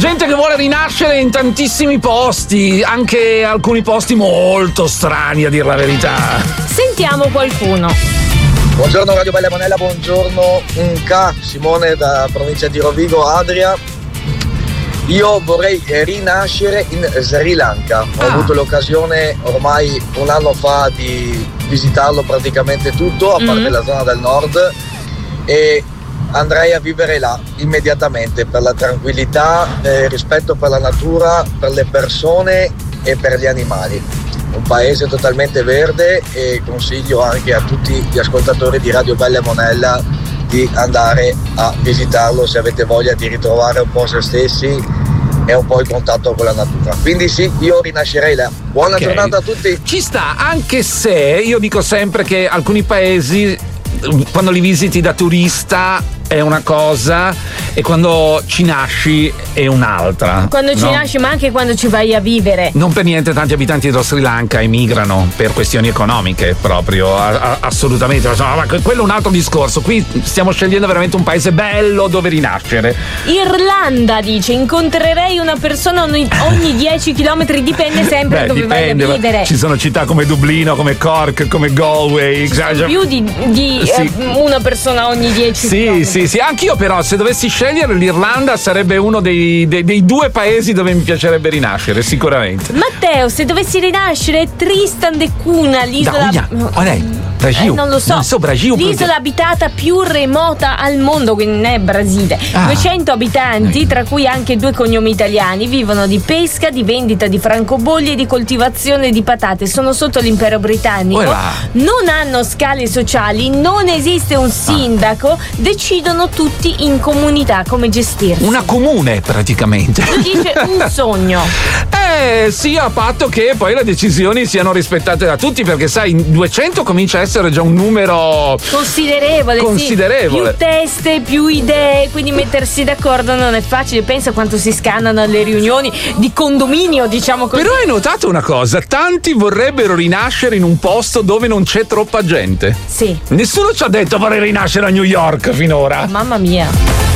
Gente che vuole rinascere in tantissimi posti, anche alcuni posti molto strani, a dir la verità. Sentiamo qualcuno. Buongiorno Radio Bella Monella, buongiorno Simone da provincia di Rovigo. Adria, io vorrei rinascere in Sri Lanka. Ho avuto l'occasione ormai un anno fa di visitarlo praticamente tutto, a parte la zona del nord, e andrei a vivere là immediatamente per la tranquillità, rispetto per la natura, per le persone e per gli animali. Un paese totalmente verde, e consiglio anche a tutti gli ascoltatori di Radio Bella Monella di andare a visitarlo se avete voglia di ritrovare un po' se stessi e un po' il contatto con la natura. Quindi sì, io rinascerei là. Buona giornata a tutti. Ci sta, anche se io dico sempre che alcuni paesi, quando li visiti da turista è una cosa e quando ci nasci è un'altra. Quando ci nasci, ma anche quando ci vai a vivere. Non per niente tanti abitanti dello Sri Lanka emigrano per questioni economiche, proprio, assolutamente. Ma quello è un altro discorso. Qui stiamo scegliendo veramente un paese bello dove rinascere. Irlanda dice: incontrerei una persona ogni 10 km, dipende sempre dove vai a vivere. Ci sono città come Dublino, come Cork, come Galway. Più di una persona ogni 10 km. Sì, anch'io però se dovessi scegliere l'Irlanda sarebbe uno dei due paesi dove mi piacerebbe rinascere, sicuramente. Matteo, se dovessi rinascere, Tristan da Cunha, l'isola non lo so, l'isola abitata più remota al mondo, quindi non è Brasile. 200 abitanti, tra cui anche 2 cognomi italiani, vivono di pesca, di vendita di francobolli e di coltivazione di patate. Sono sotto l'impero britannico, non hanno scale sociali, non esiste un sindaco, decidono tutti in comunità come gestirsi. Una comune praticamente. Lo dice un sogno. Sì, a patto che poi le decisioni siano rispettate da tutti, perché sai, in 200 comincia a essere già un numero considerevole. Sì. Più teste, più idee, quindi mettersi d'accordo non è facile. Pensa quanto si scannano alle riunioni di condominio, diciamo così. Però hai notato una cosa, tanti vorrebbero rinascere in un posto dove non c'è troppa gente. Sì. Nessuno ci ha detto vorrei rinascere a New York finora. Mamma mia.